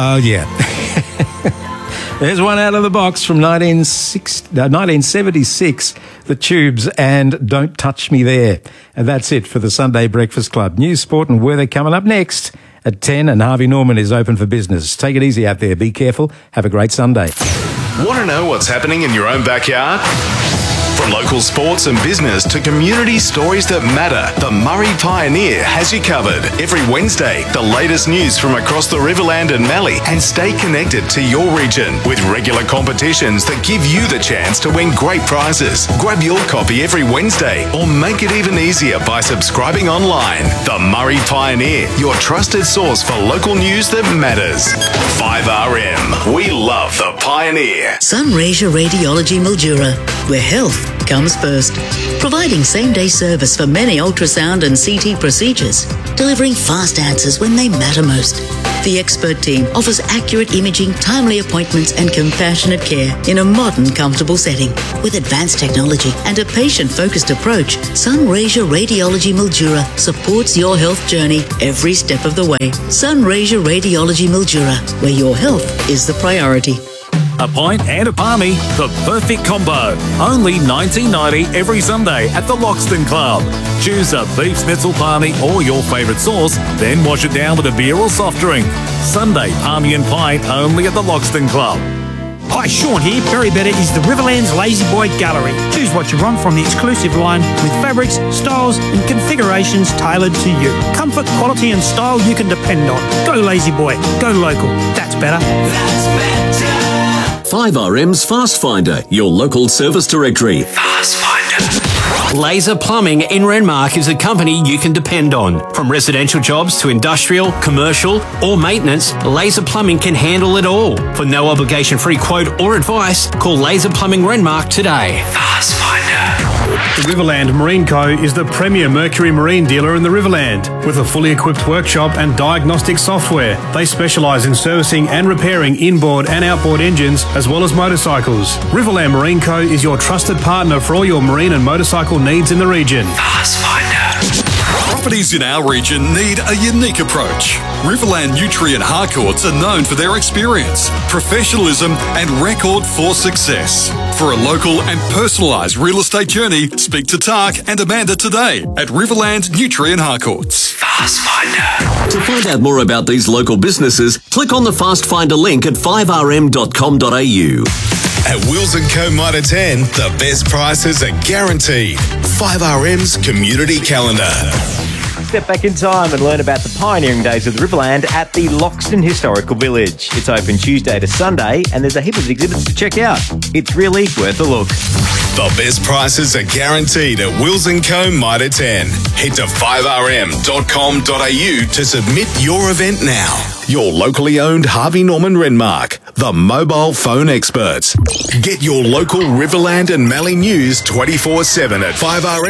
Oh, yeah. There's one out of the box from 1976, The Tubes and Don't Touch Me There. And that's it for the Sunday Breakfast Club. News, sport and weather coming up next at 10, and Harvey Norman is open for business. Take it easy out there. Be careful. Have a great Sunday. Want to know what's happening in your own backyard? From local sports and business to community stories that matter, the Murray Pioneer has you covered. Every Wednesday, the latest news from across the Riverland and Mallee, and stay connected to your region with regular competitions that give you the chance to win great prizes. Grab your copy every Wednesday or make it even easier by subscribing online. The Murray Pioneer, your trusted source for local news that matters. 5RM, we love the Pioneer. Sunraysia Radiology Mildura, where health comes first. Providing same-day service for many ultrasound and CT procedures, delivering fast answers when they matter most. The expert team offers accurate imaging, timely appointments and compassionate care in a modern, comfortable setting. With advanced technology and a patient-focused approach, Sunraysia Radiology Mildura supports your health journey every step of the way. Sunraysia Radiology Mildura, where your health is the priority. A pint and a palmy, the perfect combo. Only $19.90 every Sunday at the Loxton Club. Choose a beef schnitzel palmy or your favourite sauce, then wash it down with a beer or soft drink. Sunday palmy and pint only at the Loxton Club. Hi, Sean here. Berry Better is the Riverland's Lazy Boy Gallery. Choose what you want from the exclusive line with fabrics, styles and configurations tailored to you. Comfort, quality and style you can depend on. Go Lazy Boy. Go local. That's better. That's better. 5RM's Fast Finder, your local service directory. Fast Finder. Laser Plumbing in Renmark is a company you can depend on. From residential jobs to industrial, commercial or maintenance, Laser Plumbing can handle it all. For no obligation free quote or advice, call Laser Plumbing Renmark today. Fast Finder. The Riverland Marine Co. is the premier Mercury Marine dealer in the Riverland. With a fully equipped workshop and diagnostic software, they specialise in servicing and repairing inboard and outboard engines as well as motorcycles. Riverland Marine Co. is your trusted partner for all your marine and motorcycle needs in the region. Fast Finder. Properties in our region need a unique approach. Riverland Nutrient Harcourts are known for their experience, professionalism and record for success. For a local and personalised real estate journey, speak to Tark and Amanda today at Riverland Nutrient Harcourts. Fast Finder. To find out more about these local businesses, click on the Fast Finder link at 5rm.com.au. At Wills & Co. Mitre 10, the best prices are guaranteed. 5RM's Community Calendar. Step back in time and learn about the pioneering days of the Riverland at the Loxton Historical Village. It's open Tuesday to Sunday and there's a heap of exhibits to check out. It's really worth a look. The best prices are guaranteed at Wills & Co. Mitre 10. Head to 5rm.com.au to submit your event now. Your locally owned Harvey Norman Renmark, the mobile phone experts. Get your local Riverland and Mallee news 24/7 at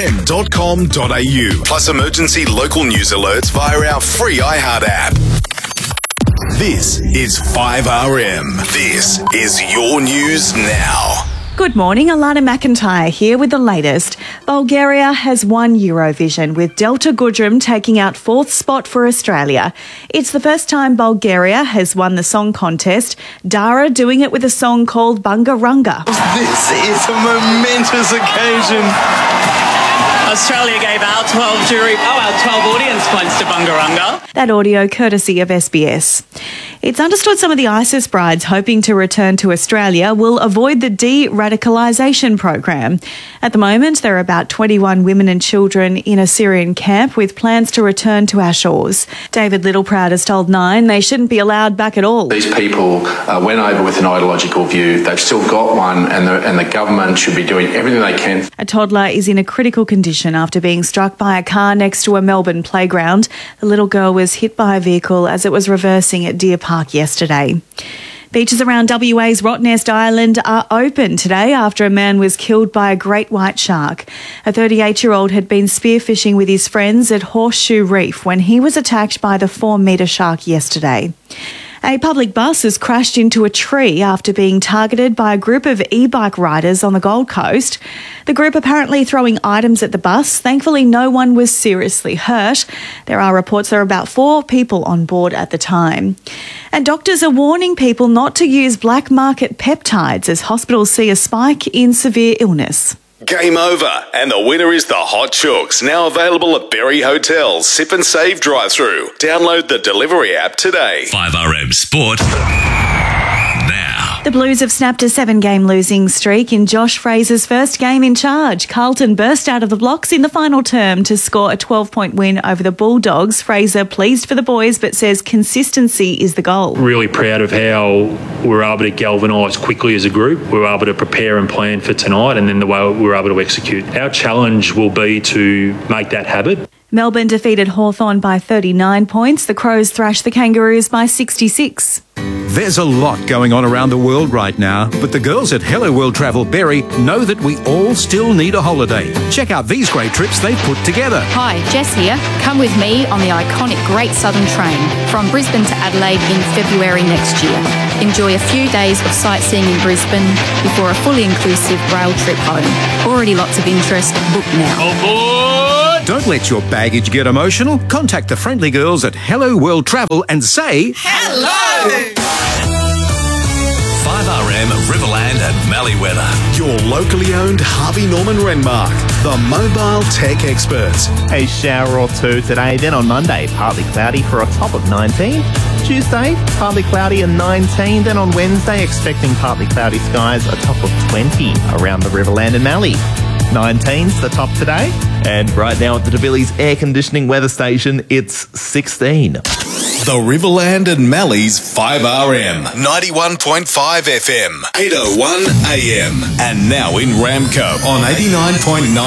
5rm.com.au. Plus emergency local news alerts via our free iHeart app. This is 5RM. This is your news now. Good morning, Alana McIntyre here with the latest. Bulgaria has won Eurovision, with Delta Goodrem taking out 4th spot for Australia. It's the first time Bulgaria has won the song contest, Dara doing it with a song called Bungarunga. This is a momentous occasion. Australia gave our 12 audience points to Bungarunga. That audio courtesy of SBS. It's understood some of the ISIS brides hoping to return to Australia will avoid the de-radicalisation program. At the moment, there are about 21 women and children in a Syrian camp with plans to return to our shores. David Littleproud has told Nine they shouldn't be allowed back at all. These people went over with an ideological view. They've still got one, and the government should be doing everything they can. A toddler is in a critical condition after being struck by a car next to a Melbourne playground. The little girl was hit by a vehicle as it was reversing at Deer Park yesterday. Beaches around WA's Rottnest Island are open today after a man was killed by a great white shark. A 38-year-old had been spearfishing with his friends at Horseshoe Reef when he was attacked by the 4-metre shark yesterday. A public bus has crashed into a tree after being targeted by a group of e-bike riders on the Gold Coast. The group apparently throwing items at the bus. Thankfully, no one was seriously hurt. There are reports there were about 4 people on board at the time. And doctors are warning people not to use black market peptides as hospitals see a spike in severe illness. Game over, and the winner is the Hot Chooks, now available at Berry Hotel's Sip and Save drive-through. Download the delivery app today. 5RM Sport now. The Blues have snapped a 7-game losing streak in Josh Fraser's first game in charge. Carlton burst out of the blocks in the final term to score a 12-point win over the Bulldogs. Fraser pleased for the boys but says consistency is the goal. Really proud of how we were able to galvanise quickly as a group. We were able to prepare and plan for tonight, and then the way we were able to execute. Our challenge will be to make that habit. Melbourne defeated Hawthorn by 39 points. The Crows thrashed the Kangaroos by 66. There's a lot going on around the world right now, but the girls at Hello World Travel Berry know that we all still need a holiday. Check out these great trips they've put together. Hi, Jess here. Come with me on the iconic Great Southern Train from Brisbane to Adelaide in February next year. Enjoy a few days of sightseeing in Brisbane before a fully inclusive rail trip home. Already lots of interest. Book now. Don't let your baggage get emotional. Contact the friendly girls at Hello World Travel and say hello. 5RM Riverland and Mallee weather. Your locally owned Harvey Norman Renmark, the mobile tech experts. A shower or two today, then on Monday, partly cloudy for a top of 19. Tuesday, partly cloudy and 19. Then on Wednesday, expecting partly cloudy skies, a top of 20 around the Riverland and Mallee. 19's the top today. And right now at the DeBilly's air conditioning weather station, it's 16. The Riverland and Mallee's 5RM, 91.5 FM, 8:01 AM. And now in Ramco on 89.9